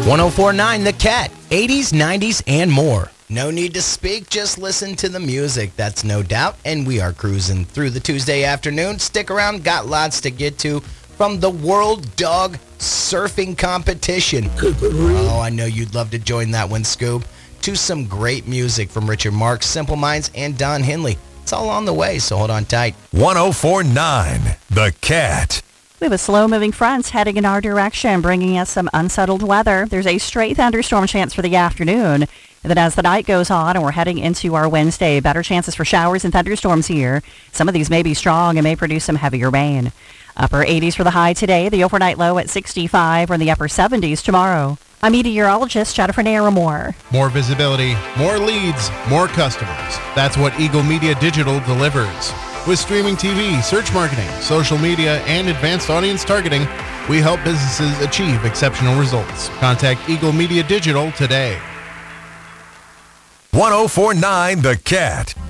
1049 The Cat, 80s, 90s, and more. No need to speak, just listen to the music, that's no doubt. And we are cruising through the Tuesday afternoon. Stick around, got lots to get to from the World Dog Surfing Competition. Oh, I know you'd love to join that one, Scoop. To some great music from Richard Marx, Simple Minds, and Don Henley. It's all on the way, so hold on tight. 1049 The Cat. We have a slow-moving front heading in our direction, bringing us some unsettled weather. There's a stray thunderstorm chance for the afternoon. And then as the night goes on and we're heading into our Wednesday, better chances for showers and thunderstorms here. Some of these may be strong and may produce some heavier rain. Upper 80s for the high today, the overnight low at 65, or in the upper 70s tomorrow. I'm meteorologist Jennifer Naramore. More visibility, more leads, more customers. That's what Eagle Media Digital delivers. With streaming TV, search marketing, social media, and advanced audience targeting, we help businesses achieve exceptional results. Contact Eagle Media Digital today. 1049 The Cat.